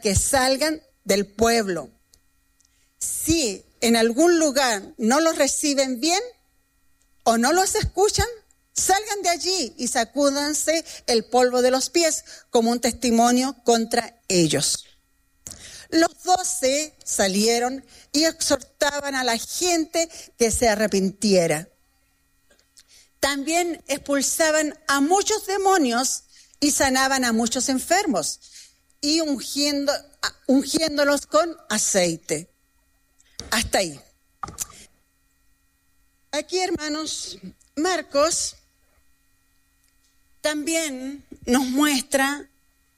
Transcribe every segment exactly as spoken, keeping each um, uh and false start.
que salgan del pueblo. Si en algún lugar no los reciben bien o no los escuchan, salgan de allí y sacúdanse el polvo de los pies como un testimonio contra ellos. Los doce salieron y exhortaban a la gente que se arrepintiera. También expulsaban a muchos demonios y sanaban a muchos enfermos y ungiendo, ungiéndolos con aceite. Hasta ahí. Aquí, hermanos, Marcos también nos muestra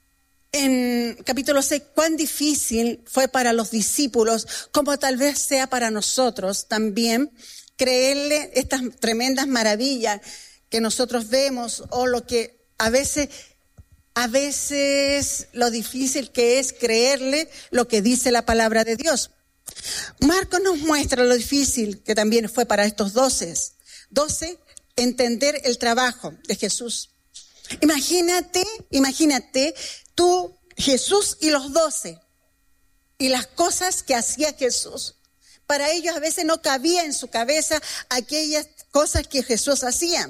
en capítulo seis cuán difícil fue para los discípulos, como tal vez sea para nosotros también, creerle estas tremendas maravillas que nosotros vemos, o lo que a veces, a veces lo difícil que es creerle lo que dice la palabra de Dios. Marcos nos muestra lo difícil que también fue para estos doce, doce entender el trabajo de Jesús. Imagínate, imagínate tú, Jesús y los doce, y las cosas que hacía Jesús. Para ellos a veces no cabía en su cabeza aquellas cosas que Jesús hacía.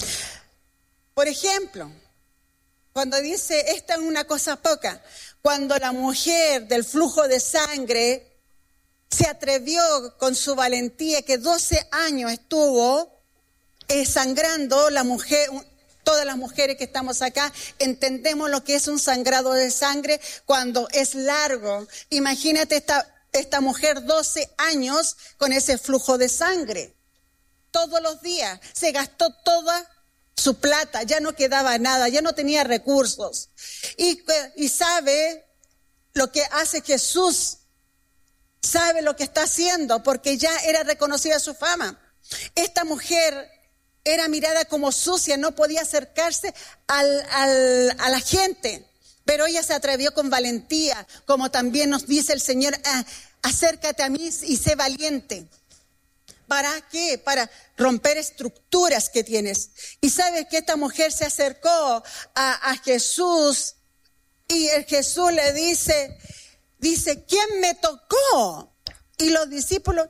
Por ejemplo, cuando dice, esta es una cosa poca, cuando la mujer del flujo de sangre se atrevió con su valentía, que doce años estuvo eh, sangrando, la mujer, todas las mujeres que estamos acá entendemos lo que es un sangrado de sangre cuando es largo. Imagínate esta, esta mujer doce años con ese flujo de sangre. Todos los días se gastó toda su plata, ya no quedaba nada, ya no tenía recursos. Y, y sabe lo que hace Jesús, sabe lo que está haciendo, porque ya era reconocida su fama. Esta mujer era mirada como sucia, no podía acercarse al, al, a la gente, pero ella se atrevió con valentía, como también nos dice el Señor, ah, acércate a mí y sé valiente. ¿Para qué? Para romper estructuras que tienes. Y sabes que esta mujer se acercó a, a Jesús y el Jesús le dice, dice, ¿quién me tocó? Y los discípulos,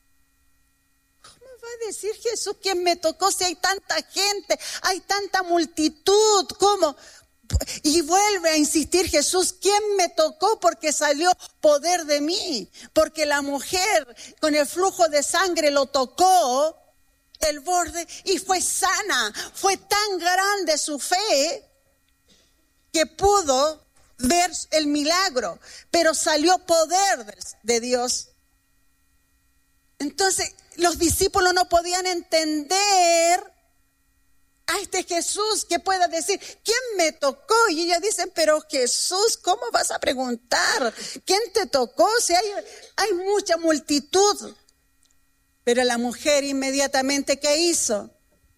¿cómo va a decir Jesús quién me tocó si hay tanta gente, hay tanta multitud? ¿Cómo? Y vuelve a insistir Jesús, ¿quién me tocó? Porque salió poder de mí, porque la mujer con el flujo de sangre lo tocó el borde y fue sana. Fue tan grande su fe que pudo ver el milagro, pero salió poder de Dios. Entonces los discípulos no podían entender a este Jesús que pueda decir, ¿quién me tocó? Y ellos dicen, pero Jesús, ¿cómo vas a preguntar? ¿Quién te tocó? Si hay, hay mucha multitud. Pero la mujer inmediatamente, ¿qué hizo?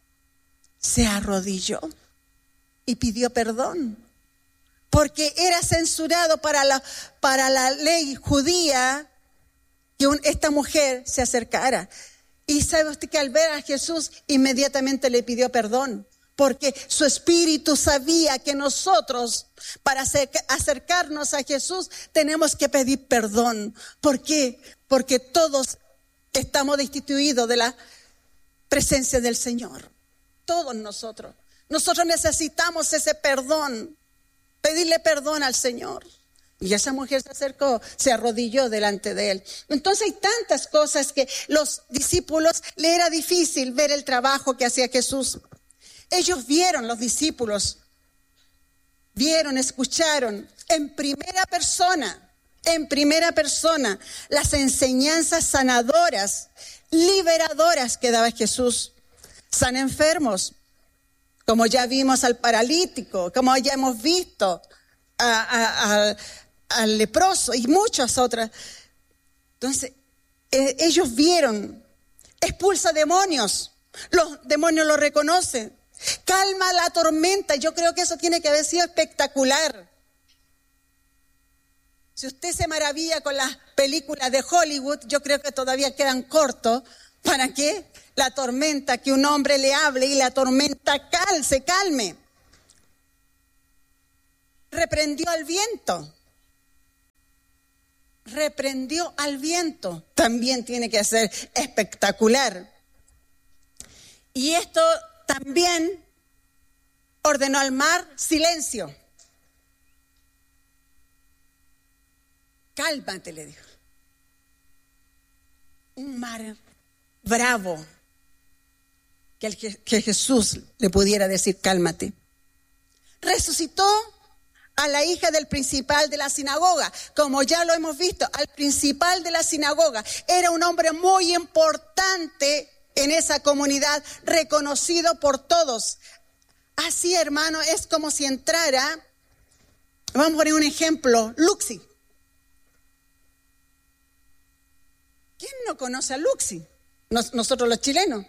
Se arrodilló y pidió perdón. Porque era censurado para la, para la ley judía que un, esta mujer se acercara. Y sabe usted que al ver a Jesús inmediatamente le pidió perdón, porque su espíritu sabía que nosotros para acercarnos a Jesús tenemos que pedir perdón. ¿Por qué? Porque todos estamos destituidos de la presencia del Señor. Todos nosotros. Nosotros necesitamos ese perdón, pedirle perdón al Señor. Y esa mujer se acercó, se arrodilló delante de él. Entonces hay tantas cosas que los discípulos le era difícil ver el trabajo que hacía Jesús. Ellos vieron, los discípulos, vieron, escucharon en primera persona, en primera persona, las enseñanzas sanadoras, liberadoras que daba Jesús. Sana enfermos, como ya vimos al paralítico, como ya hemos visto a... a, a al leproso y muchas otras. Entonces, eh, ellos vieron, expulsa demonios, los demonios lo reconocen, calma la tormenta. Yo creo que eso tiene que haber sido espectacular. Si usted se maravilla con las películas de Hollywood, yo creo que todavía quedan cortos. ¿Para qué? La tormenta, que un hombre le hable y la tormenta cal, se calme. Reprendió al viento. reprendió al viento. También tiene que ser espectacular. Y esto también ordenó al mar silencio. Cálmate, le dijo. Un mar bravo. Que, el, que Jesús le pudiera decir, cálmate. Resucitó a la hija del principal de la sinagoga. Como ya lo hemos visto, al principal de la sinagoga. Era un hombre muy importante en esa comunidad, reconocido por todos. Así, hermano, es como si entrara, vamos a poner un ejemplo, Luxi. ¿Quién no conoce a Luxi? Nos, nosotros los chilenos.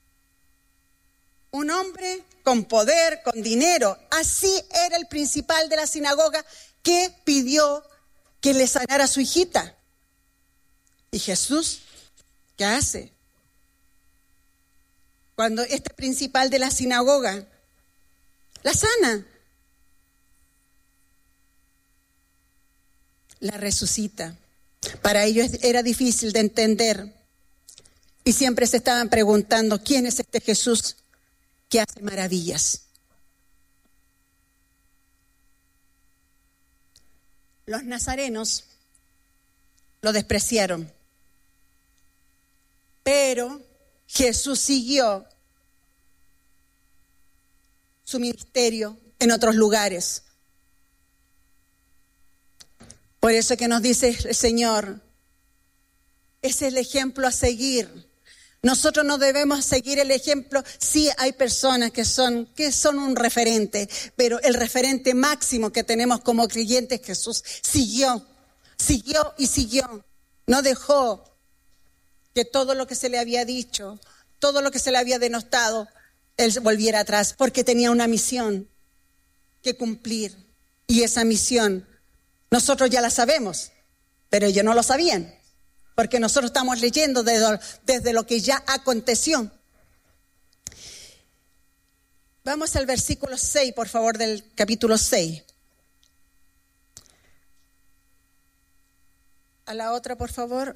Un hombre con poder, con dinero. Así era el principal de la sinagoga que pidió que le sanara a su hijita. ¿Y Jesús qué hace? Cuando este principal de la sinagoga la sana, la resucita. Para ellos era difícil de entender y siempre se estaban preguntando, ¿quién es este Jesús que hace maravillas? Los nazarenos lo despreciaron, pero Jesús siguió su ministerio en otros lugares. Por eso que nos dice el Señor, ese es el ejemplo a seguir. Nosotros no debemos seguir el ejemplo. Sí, hay personas que son, que son un referente, pero el referente máximo que tenemos como creyentes, Jesús, siguió, siguió y siguió. No dejó que todo lo que se le había dicho, todo lo que se le había denostado, él volviera atrás, porque tenía una misión que cumplir. Y esa misión, nosotros ya la sabemos, pero ellos no lo sabían, porque nosotros estamos leyendo desde, desde lo que ya aconteció. Vamos al versículo seis, por favor, del capítulo seis. A la otra, por favor.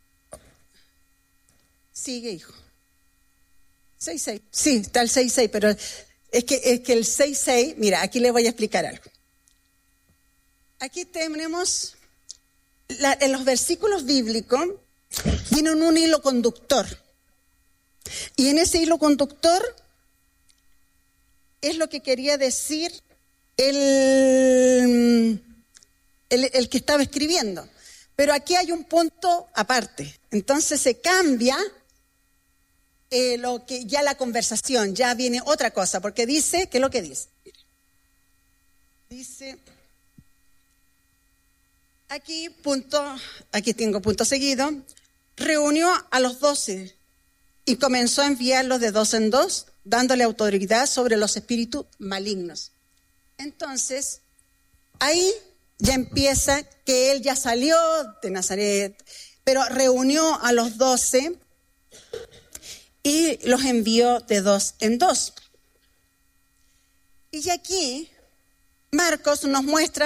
Sigue, hijo. seis seis. Sí, está el seis seis, pero es que, es que el seis seis, mira, aquí le voy a explicar algo. Aquí tenemos, la, en los versículos bíblicos, tienen un hilo conductor. Y en ese hilo conductor es lo que quería decir el, el, el que estaba escribiendo. Pero aquí hay un punto aparte. Entonces se cambia eh, lo que ya la conversación, ya viene otra cosa, porque dice, ¿qué es lo que dice? Dice, aquí punto, aquí tengo punto seguido, reunió a los doce y comenzó a enviarlos de dos en dos, dándole autoridad sobre los espíritus malignos. Entonces, ahí ya empieza que él ya salió de Nazaret, pero reunió a los doce y los envió de dos en dos. Y aquí Marcos nos muestra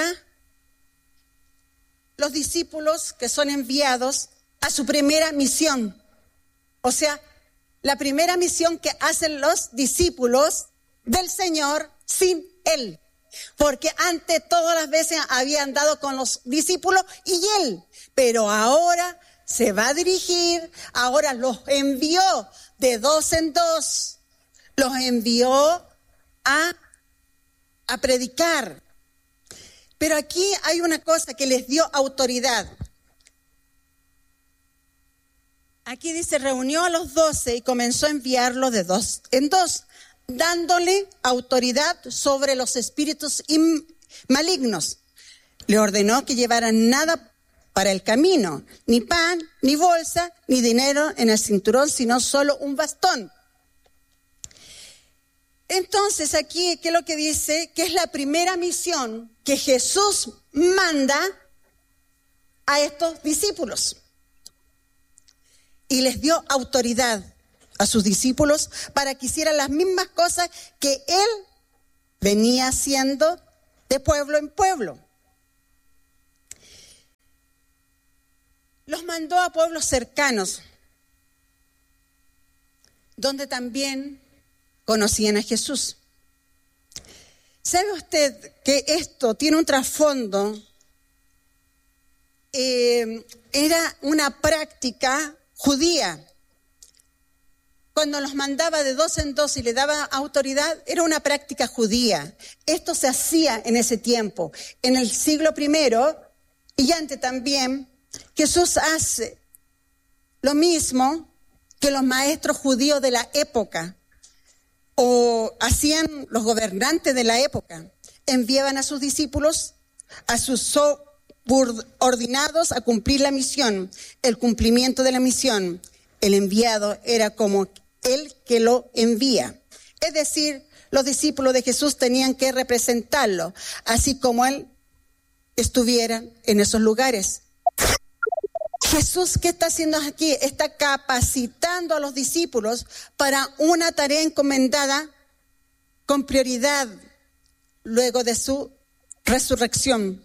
los discípulos que son enviados a su primera misión. O sea, la primera misión que hacen los discípulos del Señor sin Él. Porque antes todas las veces había andado con los discípulos y Él. Pero ahora se va a dirigir, ahora los envió de dos en dos. Los envió a, a predicar. Pero aquí hay una cosa que les dio autoridad. Aquí dice, reunió a los doce y comenzó a enviarlos de dos en dos, dándole autoridad sobre los espíritus malignos. Le ordenó que llevaran nada para el camino, ni pan, ni bolsa, ni dinero en el cinturón, sino solo un bastón. Entonces aquí, ¿qué es lo que dice? Que es la primera misión que Jesús manda a estos discípulos. Y les dio autoridad a sus discípulos para que hicieran las mismas cosas que Él venía haciendo de pueblo en pueblo. mandó a pueblos cercanos, donde también conocían a Jesús. ¿Sabe usted que esto tiene un trasfondo? Eh, era una práctica judía. Cuando los mandaba de dos en dos y le daba autoridad, era una práctica judía. Esto se hacía en ese tiempo. En el siglo primero y antes también, Jesús hace lo mismo que los maestros judíos de la época, o hacían los gobernantes de la época. Enviaban a sus discípulos, a sus subordinados a cumplir la misión, el cumplimiento de la misión. El enviado era como el que lo envía. Es decir, los discípulos de Jesús tenían que representarlo, así como él estuviera en esos lugares. Jesús, ¿qué está haciendo aquí? Está capacitando a los discípulos para una tarea encomendada con prioridad luego de su resurrección.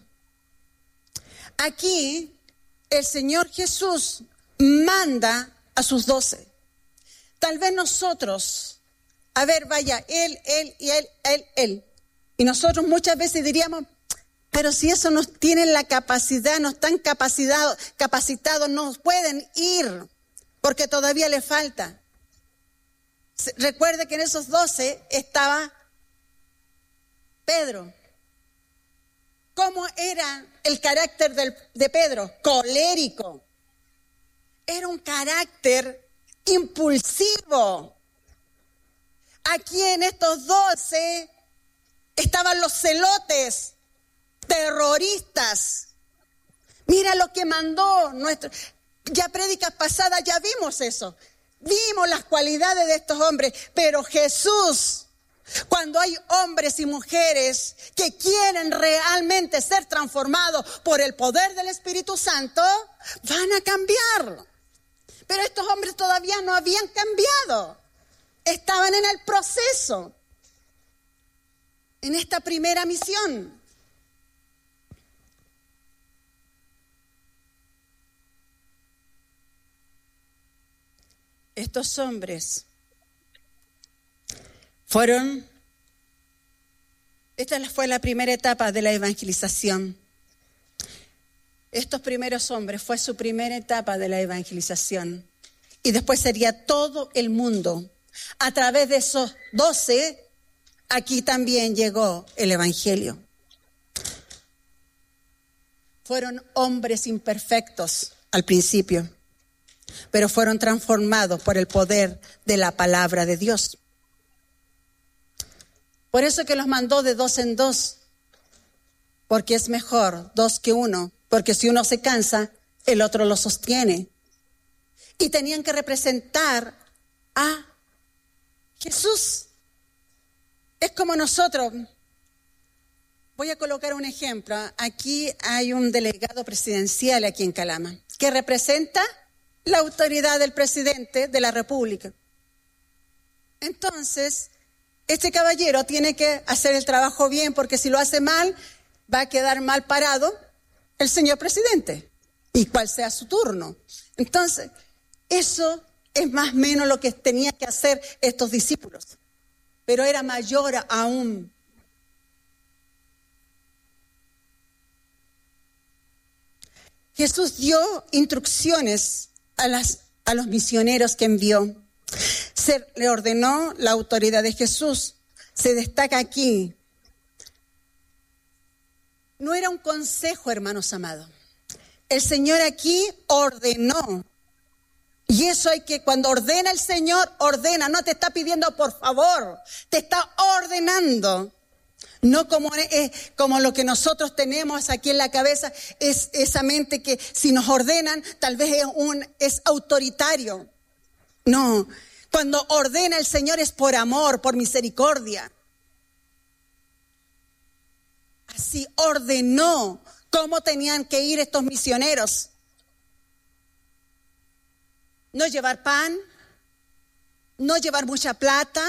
Aquí el Señor Jesús manda a sus doce. Tal vez nosotros, a ver, vaya, él, él y él, él, él. Y nosotros muchas veces diríamos, pero si eso no tienen la capacidad, no están capacitados, capacitados, no pueden ir, porque todavía les falta. Recuerde que en esos doce estaba Pedro. ¿Cómo era el carácter del, de Pedro? Colérico. Era un carácter impulsivo. Aquí en estos doce estaban los celotes, terroristas. Mira lo que mandó nuestro. Ya prédicas pasadas ya vimos eso. Vimos las cualidades de estos hombres, pero Jesús, cuando hay hombres y mujeres que quieren realmente ser transformados por el poder del Espíritu Santo, van a cambiar. Pero estos hombres todavía no habían cambiado. Estaban en el proceso, en esta primera misión. Estos hombres fueron, esta fue la primera etapa de la evangelización. Estos primeros hombres fue su primera etapa de la evangelización. Y después sería todo el mundo. A través de esos doce, aquí también llegó el evangelio. Fueron hombres imperfectos al principio, pero fueron transformados por el poder de la palabra de Dios. Por eso que los mandó de dos en dos, porque es mejor dos que uno, porque si uno se cansa, el otro lo sostiene. Y tenían que representar a Jesús. Es como nosotros. Voy a colocar un ejemplo. Aquí hay un delegado presidencial aquí en Calama, que representa la autoridad del presidente de la República. Entonces, este caballero tiene que hacer el trabajo bien, porque si lo hace mal, va a quedar mal parado el señor presidente, y cuál sea su turno. Entonces, eso es más o menos lo que tenían que hacer estos discípulos, pero era mayor aún. Jesús dio instrucciones a, las, a los misioneros que envió. Se le ordenó la autoridad de Jesús. Se destaca aquí. No era un consejo, hermanos amados. El Señor aquí ordenó. Y eso hay que, cuando ordena el Señor, ordena. No te está pidiendo por favor, te está ordenando. No como, eh, como lo que nosotros tenemos aquí en la cabeza, es esa mente que si nos ordenan, tal vez es, un, es autoritario. No, cuando ordena el Señor es por amor, por misericordia. Así ordenó cómo tenían que ir estos misioneros. No llevar pan, no llevar mucha plata,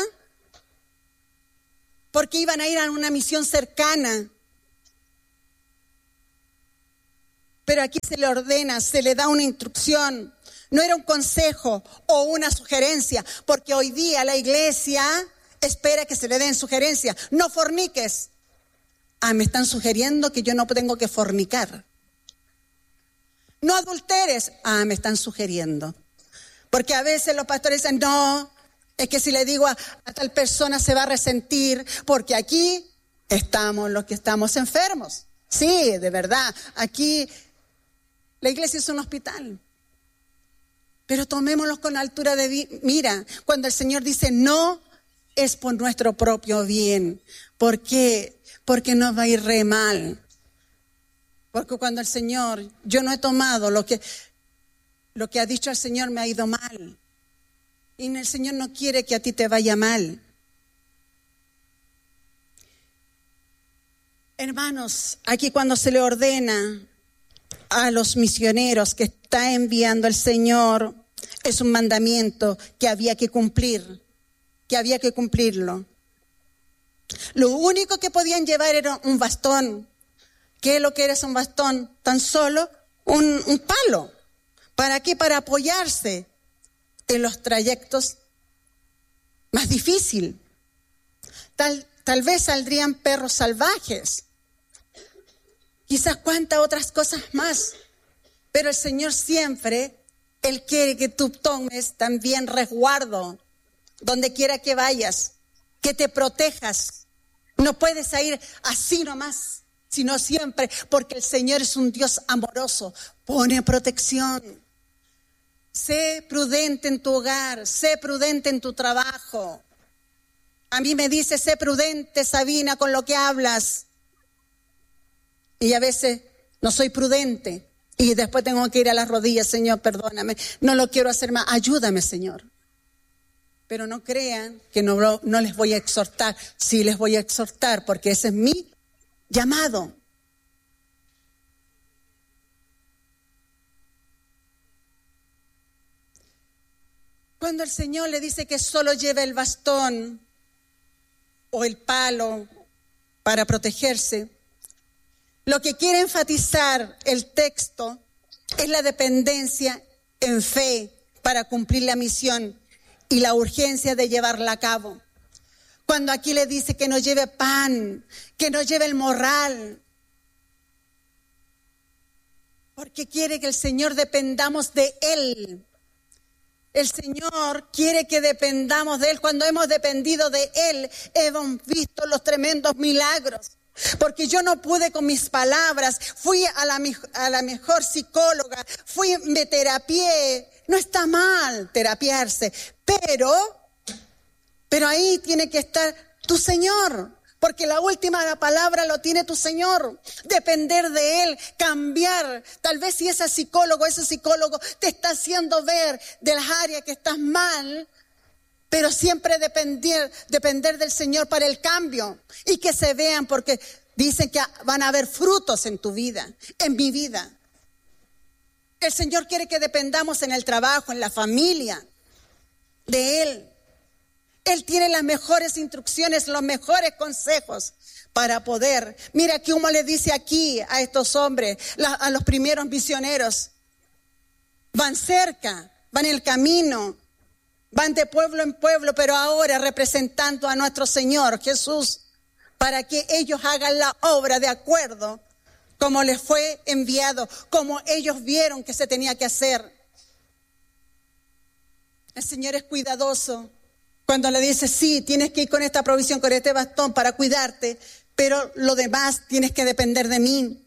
porque iban a ir a una misión cercana. Pero aquí se le ordena, se le da una instrucción. No era un consejo o una sugerencia, porque hoy día la iglesia espera que se le den sugerencias. No forniques. Ah, me están sugiriendo que yo no tengo que fornicar. No adulteres. Ah, me están sugiriendo. Porque a veces los pastores dicen, no, es que si le digo a, a tal persona se va a resentir, porque aquí estamos los que estamos enfermos. Sí, de verdad, aquí la iglesia es un hospital. Pero tomémoslo con altura de vi- mira, cuando el Señor dice no, es por nuestro propio bien. ¿Por qué? Porque nos va a ir re mal. Porque cuando el Señor, yo no he tomado lo que, lo que ha dicho el Señor, me ha ido mal. Y el Señor no quiere que a ti te vaya mal. Hermanos, aquí cuando se le ordena a los misioneros que está enviando el Señor, es un mandamiento que había que cumplir, que había que cumplirlo. Lo único que podían llevar era un bastón. ¿Qué es lo que era un bastón? Tan solo un, un palo. ¿Para qué? Para apoyarse en los trayectos más difíciles. Tal, tal vez saldrían perros salvajes. Quizás cuántas otras cosas más. Pero el Señor siempre, Él quiere que tú tomes también resguardo donde quiera que vayas, que te protejas. No puedes ir así nomás, sino siempre, porque el Señor es un Dios amoroso, pone protección. Sé prudente en tu hogar, sé prudente en tu trabajo. A mí me dice, sé prudente, Sabina, con lo que hablas. Y a veces no soy prudente. Y después tengo que ir a las rodillas, Señor, perdóname. No lo quiero hacer más. Ayúdame, Señor. Pero no crean que no, no les voy a exhortar. Sí les voy a exhortar porque ese es mi llamado. Cuando el Señor le dice que solo lleve el bastón o el palo para protegerse, lo que quiere enfatizar el texto es la dependencia en fe para cumplir la misión y la urgencia de llevarla a cabo. Cuando aquí le dice que no lleve pan, que no lleve el morral, porque quiere que el Señor dependamos de Él. El Señor quiere que dependamos de Él. Cuando hemos dependido de Él, hemos visto los tremendos milagros. Porque yo no pude con mis palabras, fui a la, a la mejor psicóloga, fui, me terapié. No está mal terapiarse, pero, pero ahí tiene que estar tu Señor. Porque la última la palabra lo tiene tu Señor. Depender de Él, cambiar. Tal vez si ese psicólogo, ese psicólogo te está haciendo ver de las áreas que estás mal, pero siempre depender, depender del Señor para el cambio. Y que se vean, porque dicen que van a haber frutos en tu vida, en mi vida. El Señor quiere que dependamos en el trabajo, en la familia, de Él. Él tiene las mejores instrucciones, los mejores consejos para poder. Mira que uno le dice aquí a estos hombres, a los primeros misioneros. Van cerca, van en el camino, van de pueblo en pueblo, pero ahora representando a nuestro Señor Jesús, para que ellos hagan la obra de acuerdo como les fue enviado, como ellos vieron que se tenía que hacer. El Señor es cuidadoso. Cuando le dice, sí, tienes que ir con esta provisión, con este bastón para cuidarte, pero lo demás tienes que depender de mí.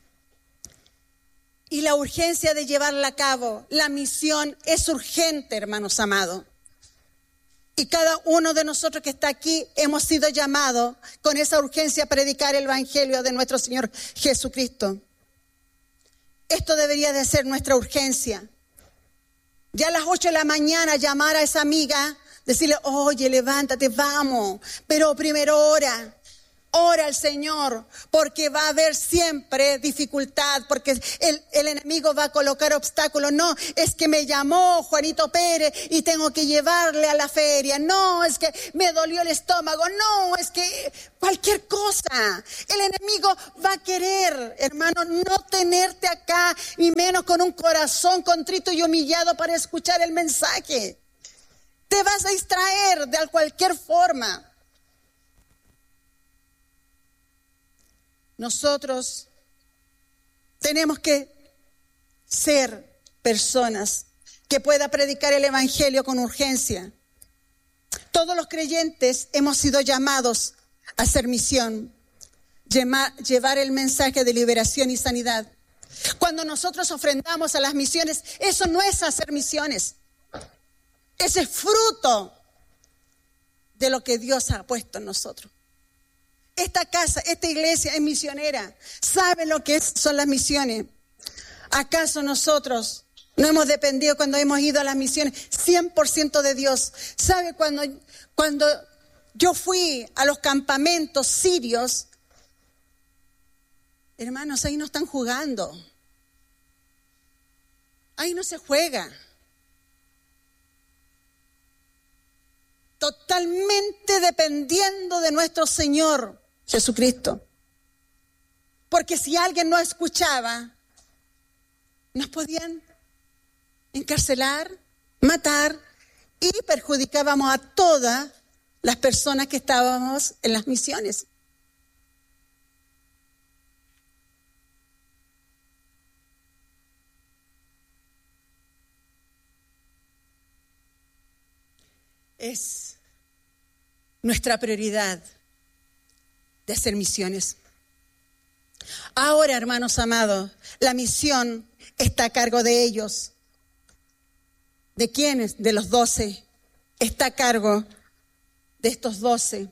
Y la urgencia de llevarla a cabo, la misión es urgente, hermanos amados. Y cada uno de nosotros que está aquí hemos sido llamados con esa urgencia a predicar el evangelio de nuestro Señor Jesucristo. Esto debería de ser nuestra urgencia. Ya a las ocho de la mañana llamar a esa amiga, decirle, oye, levántate, vamos, pero primero ora, Ora al Señor, porque va a haber siempre dificultad, porque el, el enemigo va a colocar obstáculos. No, es que me llamó Juanito Pérez y tengo que llevarle a la feria. No, es que me dolió el estómago. No, es que cualquier cosa. El enemigo va a querer, hermano, no tenerte acá, y menos con un corazón contrito y humillado para escuchar el mensaje. Te vas a distraer de cualquier forma. Nosotros tenemos que ser personas que puedan predicar el evangelio con urgencia. Todos los creyentes hemos sido llamados a hacer misión, llevar el mensaje de liberación y sanidad. Cuando nosotros ofrendamos a las misiones, eso no es hacer misiones. Ese es fruto de lo que Dios ha puesto en nosotros. Esta casa, esta iglesia es misionera. ¿Sabe lo que es, son las misiones? ¿Acaso nosotros no hemos dependido cuando hemos ido a las misiones? cien por ciento de Dios. ¿Sabe cuando, cuando yo fui a los campamentos sirios? Hermanos, ahí no están jugando. Ahí no se juega. Totalmente dependiendo de nuestro Señor Jesucristo. Porque si alguien no escuchaba, nos podían encarcelar, matar, y perjudicábamos a todas las personas que estábamos en las misiones. Es nuestra prioridad de hacer misiones. Ahora, hermanos amados, la misión está a cargo de ellos. ¿De quiénes? De los doce. Está a cargo de estos doce.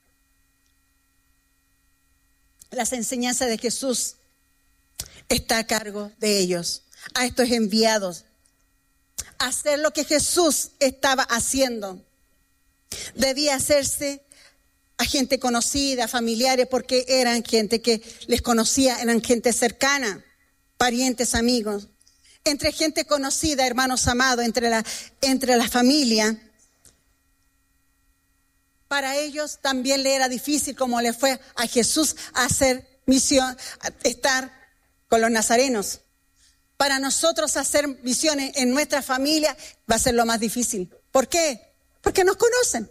Las enseñanzas de Jesús está a cargo de ellos. A estos enviados. Hacer lo que Jesús estaba haciendo. Debía hacerse a gente conocida, familiares, porque eran gente que les conocía, eran gente cercana, parientes, amigos. Entre gente conocida, hermanos amados, entre la, entre la familia, para ellos también le era difícil, como le fue a Jesús, hacer misión, estar con los nazarenos. Para nosotros hacer misiones en nuestra familia va a ser lo más difícil. ¿Por qué? Porque nos conocen.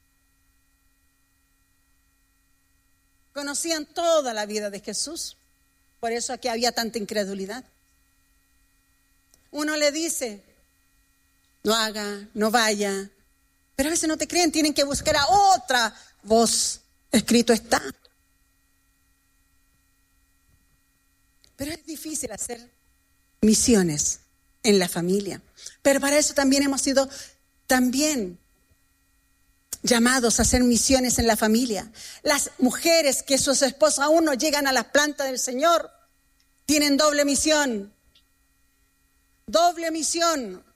Conocían toda la vida de Jesús. Por eso aquí había tanta incredulidad. Uno le dice, no haga, no vaya. Pero a veces no te creen, tienen que buscar a otra voz. Escrito está. Pero es difícil hacer misiones en la familia. Pero para eso también hemos sido también llamados a hacer misiones en la familia. Las mujeres que sus esposos aún no llegan a la planta del Señor tienen doble misión. Doble misión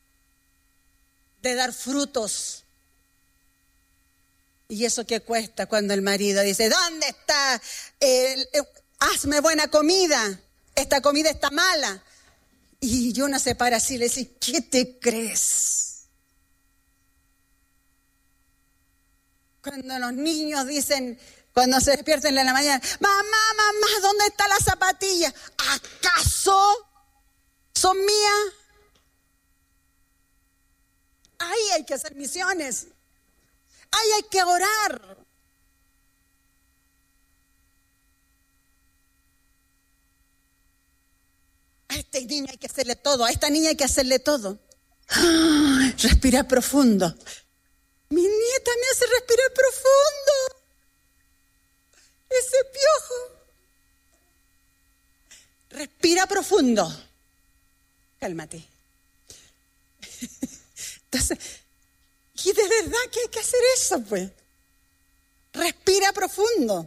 de dar frutos. ¿Y eso qué cuesta cuando el marido dice, ¿dónde está? El, el, hazme buena comida. Esta comida está mala. Y uno se para así y le dice, ¿qué te crees? Cuando los niños dicen, cuando se despiertan en la mañana, mamá, mamá, ¿dónde está la zapatilla? ¿Acaso son mías? Ahí hay que hacer misiones. Ahí hay que orar. A este niño hay que hacerle todo, a esta niña hay que hacerle todo. ¡Ah! Respira profundo. Mi nieta me hace respirar profundo. Ese piojo. Respira profundo. Cálmate. Entonces, y de verdad que hay que hacer eso, pues. Respira profundo.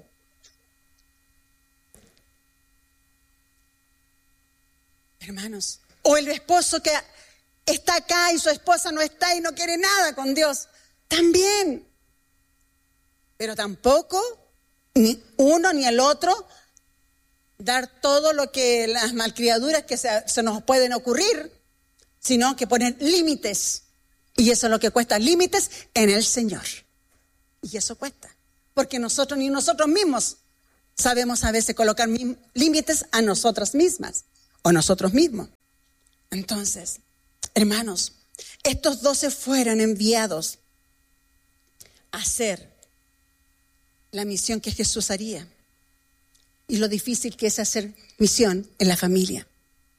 Hermanos, o el esposo que está acá y su esposa no está y no quiere nada con Dios, también. Pero tampoco ni uno ni el otro dar todo lo que las malcriaduras que se, se nos pueden ocurrir, sino que poner límites. Y eso es lo que cuesta, límites en el Señor. Y eso cuesta, porque nosotros ni nosotros mismos sabemos a veces colocar límites a nosotras mismas o nosotros mismos. Entonces, hermanos, estos doce fueron enviados a hacer la misión que Jesús haría. Y lo difícil que es hacer misión en la familia.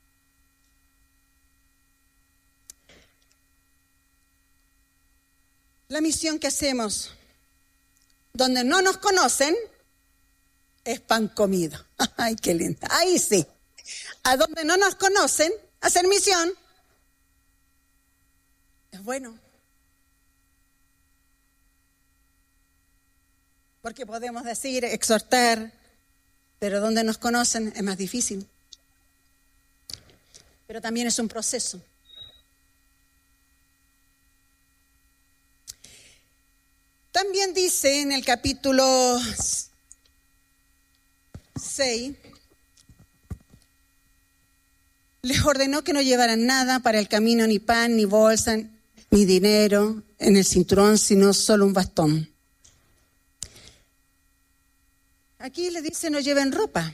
La misión que hacemos donde no nos conocen es pan comido. Ay, qué lindo. Ahí sí. A donde no nos conocen, hacer misión es bueno. Porque podemos decir, exhortar, pero donde nos conocen es más difícil. Pero también es un proceso. También dice en el capítulo seis, les ordenó que no llevaran nada para el camino, ni pan, ni bolsa, ni dinero en el cinturón, sino solo un bastón. Aquí le dice no lleven ropa.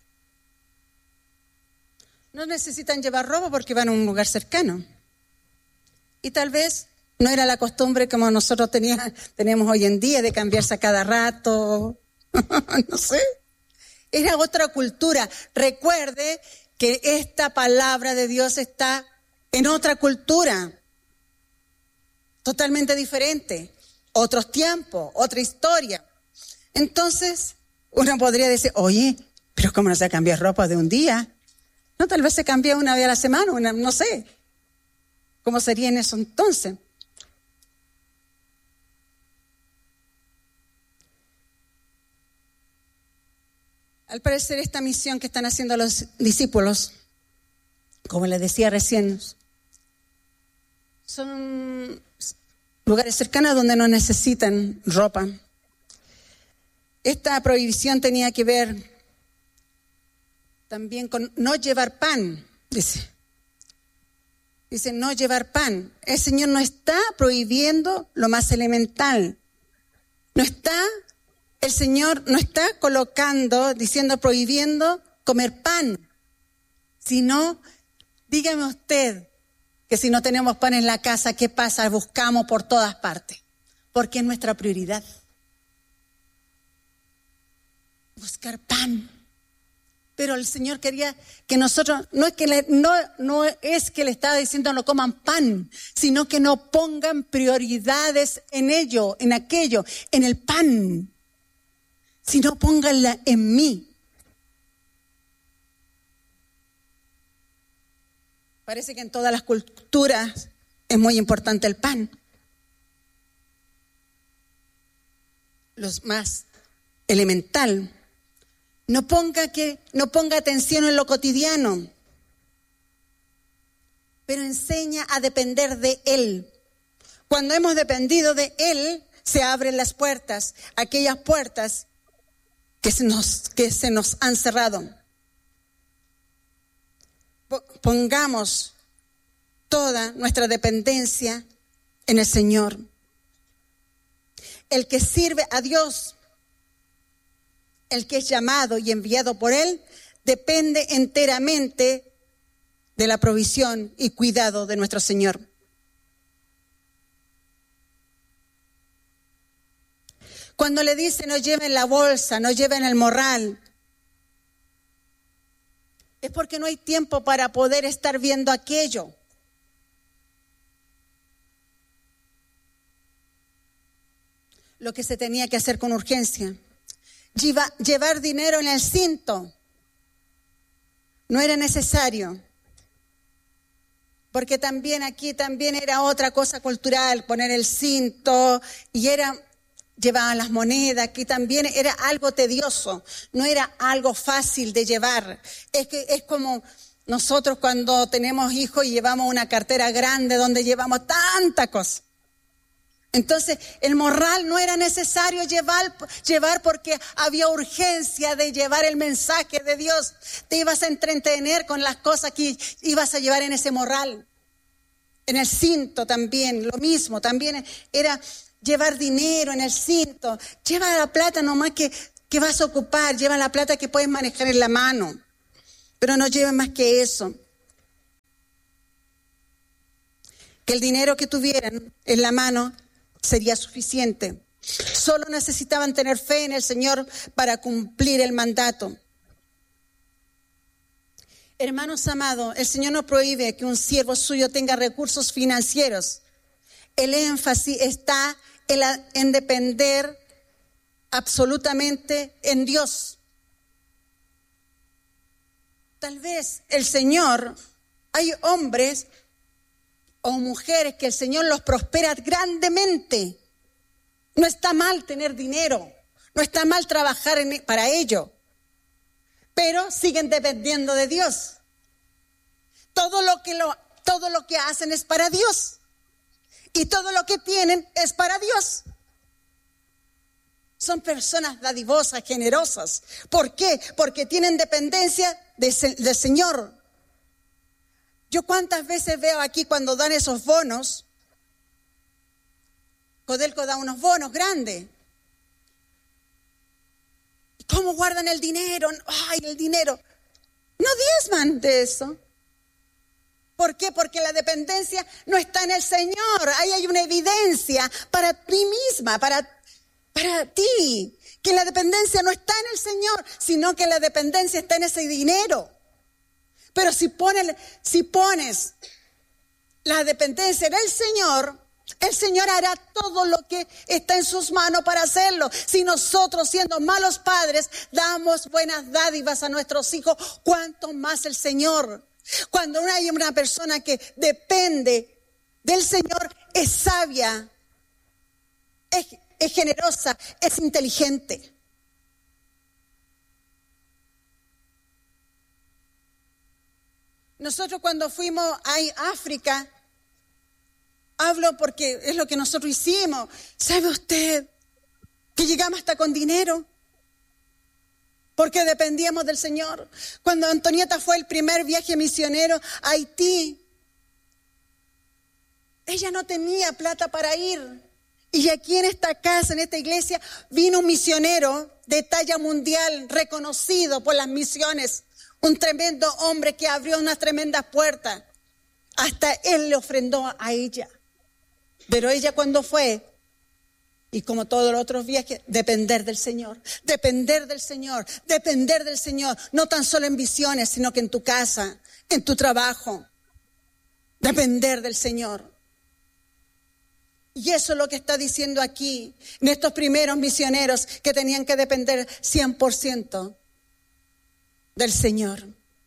No necesitan llevar ropa porque van a un lugar cercano. Y tal vez no era la costumbre como nosotros teníamos, tenemos hoy en día de cambiarse a cada rato. No sé. Era otra cultura. Recuerde que esta palabra de Dios está en otra cultura. Totalmente diferente. Otros tiempos, otra historia. Entonces, uno podría decir, oye, pero ¿cómo no se cambia ropa de un día? No, tal vez se cambia una vez a la semana, una, no sé. ¿Cómo sería en eso entonces? Al parecer esta misión que están haciendo los discípulos, como les decía recién, son lugares cercanos donde no necesitan ropa. Esta prohibición tenía que ver también con no llevar pan, dice. Dice no llevar pan. El Señor no está prohibiendo lo más elemental. No está, el Señor no está colocando, diciendo, prohibiendo comer pan. Sino, dígame usted que si no tenemos pan en la casa, ¿qué pasa? Buscamos por todas partes. Porque es nuestra prioridad. Buscar pan. Pero el Señor quería que nosotros, no es que le, no, no es que le estaba diciendo no coman pan, sino que no pongan prioridades en ello, en aquello, en el pan, sino pónganla en mí. Parece que en todas las culturas es muy importante el pan. Los más elemental. No ponga que, no ponga atención en lo cotidiano, pero enseña a depender de Él. Cuando hemos dependido de Él, se abren las puertas, aquellas puertas que se nos, que se nos han cerrado. Pongamos toda nuestra dependencia en el Señor. El que sirve a Dios, el que es llamado y enviado por Él, depende enteramente de la provisión y cuidado de nuestro Señor. Cuando le dice no lleven la bolsa, no lleven el morral, es porque no hay tiempo para poder estar viendo aquello. Lo que se tenía que hacer con urgencia. Lleva, llevar dinero en el cinto no era necesario, porque también aquí también era otra cosa cultural, poner el cinto, y era, llevaban las monedas, aquí también era algo tedioso, no era algo fácil de llevar. Es que es como nosotros cuando tenemos hijos y llevamos una cartera grande donde llevamos tanta cosa. Entonces, el morral no era necesario llevar, llevar porque había urgencia de llevar el mensaje de Dios. Te ibas a entretener con las cosas que ibas a llevar en ese morral. En el cinto también, lo mismo. También era llevar dinero en el cinto. Lleva la plata nomás que, que vas a ocupar. Lleva la plata que puedes manejar en la mano. Pero no lleves más que eso. Que el dinero que tuvieran en la mano sería suficiente. Solo necesitaban tener fe en el Señor para cumplir el mandato. Hermanos amados, el Señor no prohíbe que un siervo suyo tenga recursos financieros. El énfasis está en, la, en depender absolutamente en Dios. Tal vez el Señor, hay hombres o mujeres que el Señor los prospera grandemente. No está mal tener dinero, no está mal trabajar en, para ello, pero siguen dependiendo de Dios. Todo lo que lo, todo lo que hacen es para Dios y todo lo que tienen es para Dios. Son personas dadivosas, generosas. ¿Por qué? Porque tienen dependencia de, del Señor. Yo cuántas veces veo aquí cuando dan esos bonos, Codelco da unos bonos grandes. ¿Cómo guardan el dinero? ¡Ay, el dinero! No diezman de eso. ¿Por qué? Porque la dependencia no está en el Señor. Ahí hay una evidencia para ti misma, para, para ti. Que la dependencia no está en el Señor, sino que la dependencia está en ese dinero. Pero si pones, si pones la dependencia en el Señor, el Señor hará todo lo que está en sus manos para hacerlo. Si nosotros, siendo malos padres, damos buenas dádivas a nuestros hijos, ¿cuánto más el Señor? Cuando hay una persona que depende del Señor, es sabia, es, es generosa, es inteligente. Nosotros cuando fuimos a África, hablo porque es lo que nosotros hicimos. ¿Sabe usted que llegamos hasta con dinero? Porque dependíamos del Señor. Cuando Antonieta fue el primer viaje misionero a Haití, ella no tenía plata para ir. Y aquí en esta casa, en esta iglesia, vino un misionero de talla mundial, reconocido por las misiones. Un tremendo hombre que abrió unas tremendas puertas. Hasta él le ofrendó a ella. Pero ella cuando fue, y como todos los otros viajes, depender del Señor. Depender del Señor. Depender del Señor. No tan solo en visiones, sino que en tu casa, en tu trabajo. Depender del Señor. Y eso es lo que está diciendo aquí, en estos primeros misioneros que tenían que depender cien por ciento del Señor.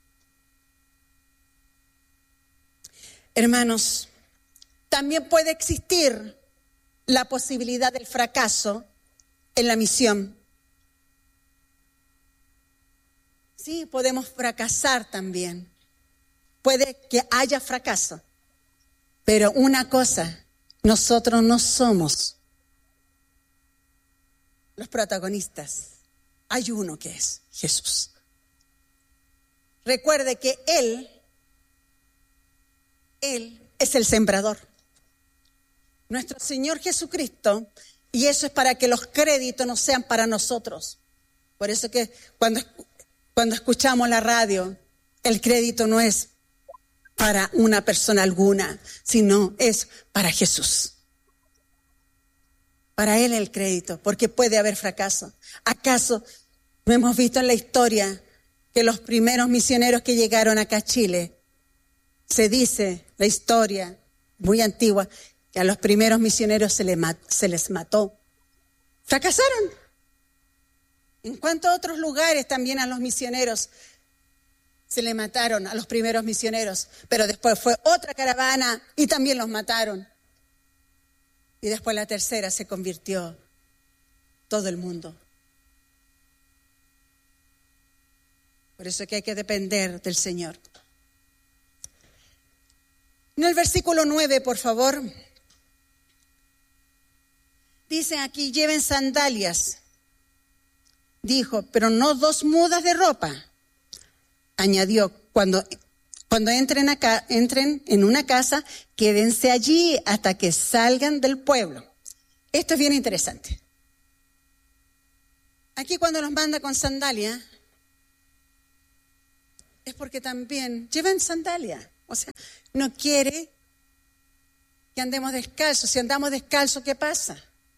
Hermanos, también puede existir la posibilidad del fracaso en la misión. Sí, podemos fracasar también. Puede que haya fracaso. Pero una cosa, nosotros no somos los protagonistas. Hay uno que es Jesús. Recuerde que Él, Él es el sembrador. Nuestro Señor Jesucristo, y eso es para que los créditos no sean para nosotros. Por eso que cuando, cuando escuchamos la radio, el crédito no es para una persona alguna, sino es para Jesús. Para Él el crédito, porque puede haber fracaso. ¿Acaso no hemos visto en la historia que los primeros misioneros que llegaron acá a Chile, se dice la historia muy antigua, que a los primeros misioneros se les, mat, se les mató? Fracasaron. En cuanto a otros lugares también a los misioneros se le mataron, a los primeros misioneros, pero después fue otra caravana y también los mataron. Y después la tercera se convirtió todo el mundo. Por eso es que hay que depender del Señor. En el versículo nueve, por favor. Dicen aquí, lleven sandalias. Dijo, pero no dos mudas de ropa. Añadió, cuando, cuando entren acá, entren en una casa, quédense allí hasta que salgan del pueblo. Esto es bien interesante. Aquí cuando nos manda con sandalia, es porque también lleven sandalia. O sea, no quiere que andemos descalzos. Si andamos descalzos, ¿qué pasa?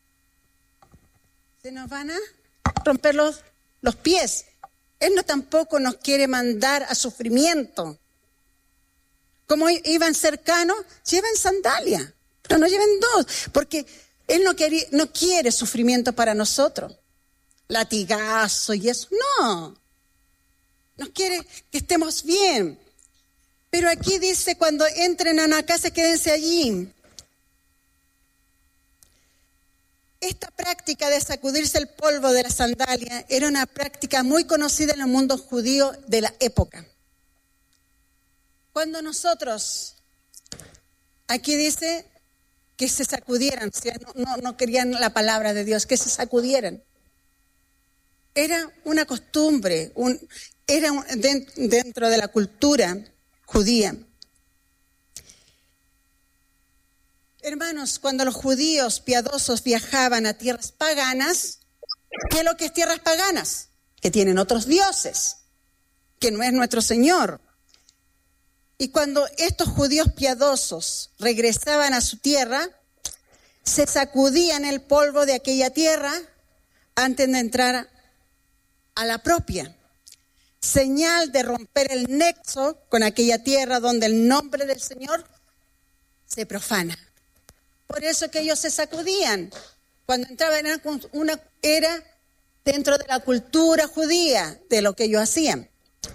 Se nos van a romper los, los pies. Él no tampoco nos quiere mandar a sufrimiento. Como iban cercanos, lleven sandalia, pero no lleven dos, porque Él no quiere, no quiere sufrimiento para nosotros. Latigazo y eso, no. Nos quiere que estemos bien. Pero aquí dice, cuando entren a una casa, quédense allí. Esta práctica de sacudirse el polvo de la sandalia era una práctica muy conocida en el mundo judío de la época. Cuando nosotros, aquí dice que se sacudieran, o sea, no, no, no querían la palabra de Dios, que se sacudieran. Era una costumbre, un, era un, de, dentro de la cultura judía. Hermanos, cuando los judíos piadosos viajaban a tierras paganas, ¿qué es lo que es tierras paganas? Que tienen otros dioses, que no es nuestro Señor. Y cuando estos judíos piadosos regresaban a su tierra, se sacudían el polvo de aquella tierra antes de entrar a la propia. Señal de romper el nexo con aquella tierra donde el nombre del Señor se profana. Por eso que ellos se sacudían. Cuando entraban en una, era dentro de la cultura judía de lo que ellos hacían.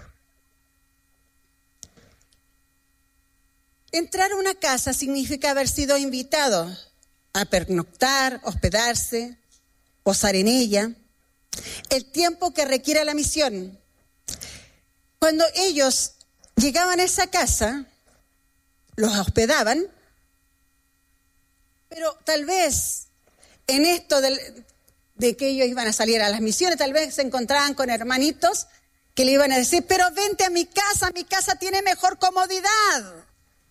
Entrar a una casa significa haber sido invitado a pernoctar, hospedarse, posar en ella. El tiempo que requiere la misión. Cuando ellos llegaban a esa casa, los hospedaban, pero tal vez en esto de, de que ellos iban a salir a las misiones, tal vez se encontraban con hermanitos que le iban a decir, pero vente a mi casa, mi casa tiene mejor comodidad.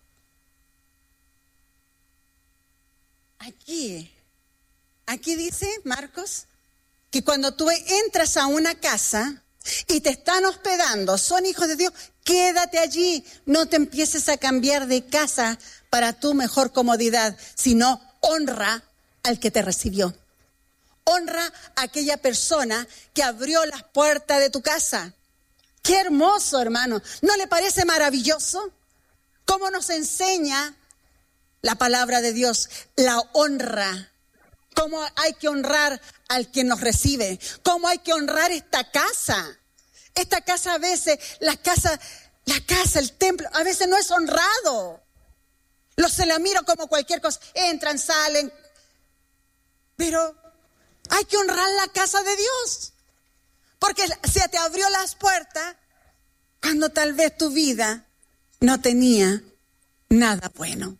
Aquí, aquí dice Marcos, que cuando tú entras a una casa y te están hospedando, son hijos de Dios, quédate allí, no te empieces a cambiar de casa para tu mejor comodidad, sino honra al que te recibió. Honra a aquella persona que abrió las puertas de tu casa. Qué hermoso, hermano. ¿No le parece maravilloso? ¿Cómo nos enseña la palabra de Dios? La honra. Cómo hay que honrar al que nos recibe. Cómo hay que honrar esta casa. Esta casa a veces, la casa, la casa, el templo, a veces no es honrado. Los se la miro como cualquier cosa. Entran, salen. Pero hay que honrar la casa de Dios. Porque se te abrió las puertas cuando tal vez tu vida no tenía nada bueno.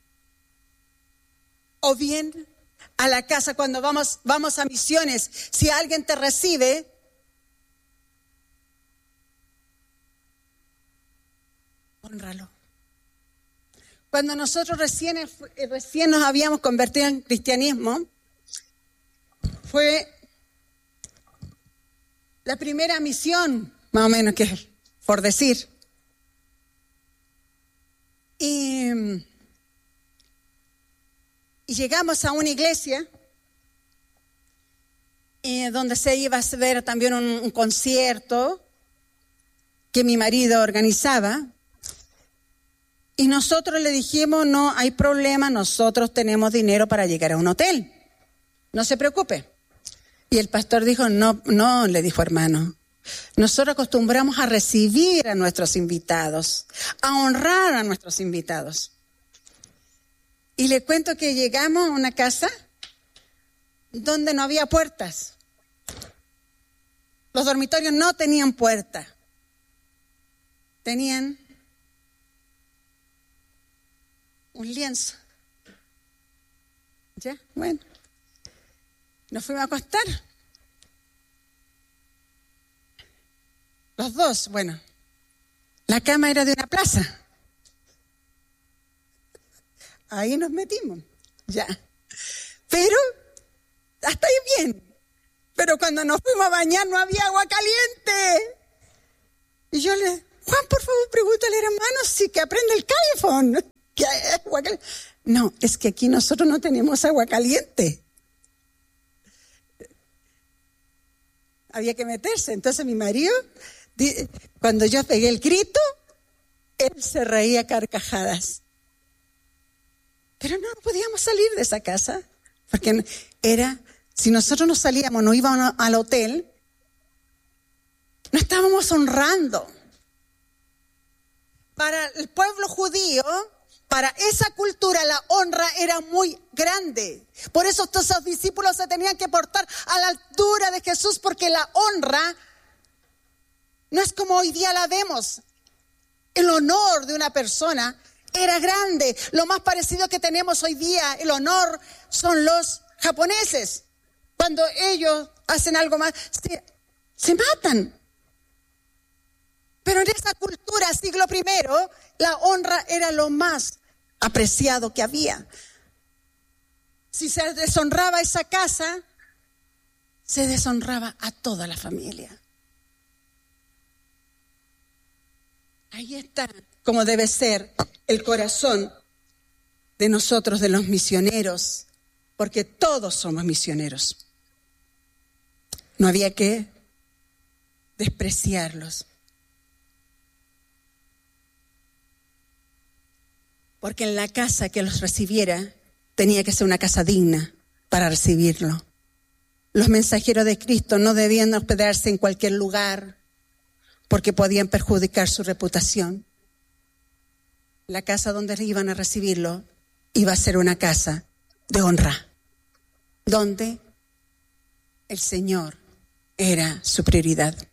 O bien a la casa cuando vamos, vamos a misiones, si alguien te recibe, hónralo. Cuando nosotros recién, recién nos habíamos convertido en cristianismo, fue la primera misión, más o menos, que por decir. Y, y llegamos a una iglesia eh, donde se iba a ver también un, un concierto que mi marido organizaba. Y nosotros le dijimos, no hay problema, nosotros tenemos dinero para llegar a un hotel. No se preocupe. Y el pastor dijo, no, no, le dijo, hermano, nosotros acostumbramos a recibir a nuestros invitados, a honrar a nuestros invitados. Y le cuento que llegamos a una casa donde no había puertas. Los dormitorios no tenían puerta. Tenían un lienzo. ¿Ya? Bueno. Nos fuimos a acostar. Los dos, bueno. La cama era de una plaza. Ahí nos metimos, ya. Pero, hasta ahí bien. Pero cuando nos fuimos a bañar no había agua caliente. Y yo le, Juan, por favor, pregúntale al hermano si que aprende el calefón. ¿Qué agua caliente? No, es que aquí nosotros no tenemos agua caliente. Había que meterse. Entonces mi marido, cuando yo pegué el grito, él se reía a carcajadas. Pero no podíamos salir de esa casa, porque era, si nosotros no salíamos, no íbamos al hotel, no estábamos honrando. Para el pueblo judío, para esa cultura, la honra era muy grande. Por eso estos discípulos se tenían que portar a la altura de Jesús, porque la honra no es como hoy día la vemos. El honor de una persona era grande. Lo más parecido que tenemos hoy día, el honor, son los japoneses. Cuando ellos hacen algo más, se, se matan. Pero en esa cultura, siglo primero, la honra era lo más apreciado que había. Si se deshonraba esa casa, se deshonraba a toda la familia. Ahí está como debe ser el corazón de nosotros, de los misioneros, porque todos somos misioneros. No había que despreciarlos. Porque en la casa que los recibiera tenía que ser una casa digna para recibirlo. Los mensajeros de Cristo no debían hospedarse en cualquier lugar porque podían perjudicar su reputación. La casa donde iban a recibirlo iba a ser una casa de honra, donde el Señor era su prioridad.